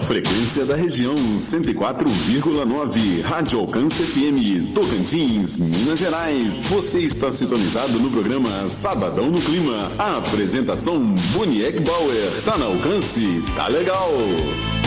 frequência da região 104,9. Rádio Alcance FM, Tocantins, Minas Gerais. Você está sintonizado no programa Sabadão no Clima. A apresentação Boniek Bauer. Tá na Alcance, tá legal.